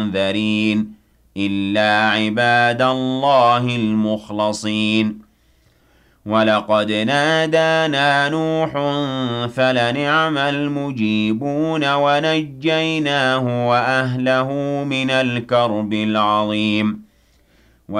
منذرين إلا عباد الله المخلصين ولقد نادانا نوح فلنعم المجيبون ونجيناه وأهله من الكرب العظيم